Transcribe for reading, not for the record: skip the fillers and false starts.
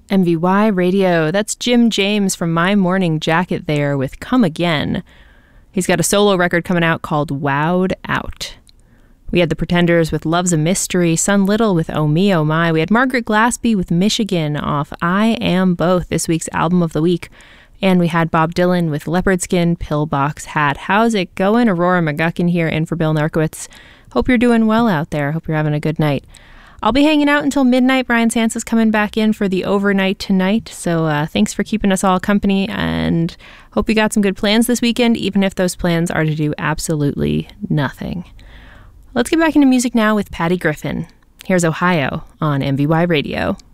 MVY Radio. That's Jim James from My Morning Jacket there with Come Again. He's got a solo record coming out called Wowed Out. We had The Pretenders with Love's a Mystery, Sun Little with Oh Me Oh My. We had Margaret Glaspie with Michigan off I Am Both, this week's album of the week. And we had Bob Dylan with Leopard Skin, Pillbox Hat. How's it going? Aurora McGuckin here in for Bill Narkowitz. Hope you're doing well out there. Hope you're having a good night. I'll be hanging out until midnight. Brian Sansa's coming back in for the overnight tonight. So thanks for keeping us all company, and hope you got some good plans this weekend, even if those plans are to do absolutely nothing. Let's get back into music now with Patty Griffin. Here's Ohio on MVY Radio.